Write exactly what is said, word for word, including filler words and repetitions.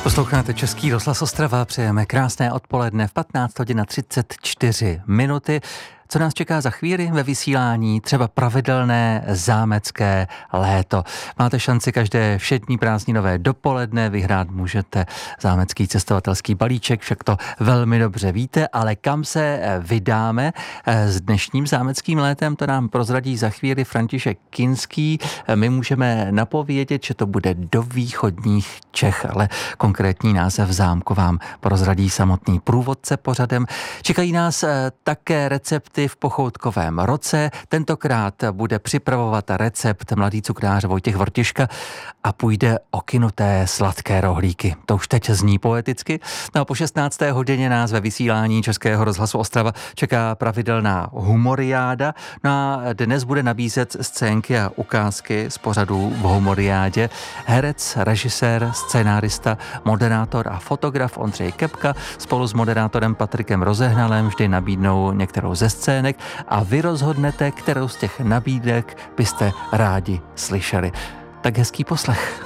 Posloucháte Český rozhlas Ostrava, přejeme krásné odpoledne v patnáct hodin třicet čtyři minuty. Co nás čeká za chvíli ve vysílání? Třeba pravidelné zámecké léto. Máte šanci každé všední prázdninové dopoledne, vyhrát můžete zámecký cestovatelský balíček, však to velmi dobře víte, ale kam se vydáme s dnešním zámeckým létem, to nám prozradí za chvíli František Kinský. My můžeme napovědět, že to bude do východních Čech, ale konkrétní název zámku vám prozradí samotný průvodce pořadem. Čekají nás také recepty v pochoutkovém roce. Tentokrát bude připravovat recept mladý cukrář Vojtěch Vrtiška a půjde o kynuté sladké rohlíky. To už teď zní poeticky. No a po šestnácté hodině nás ve vysílání Českého rozhlasu Ostrava čeká pravidelná humoriáda. No a dnes bude nabízet scénky a ukázky z pořadů v humoriádě herec, režisér, scénárista, moderátor a fotograf Ondřej Kepka spolu s moderátorem Patrikem Rozehnalem vždy nabídnou některou ze scének a vy rozhodnete, kterou z těch nabídek byste rádi slyšeli. Tak hezký poslech.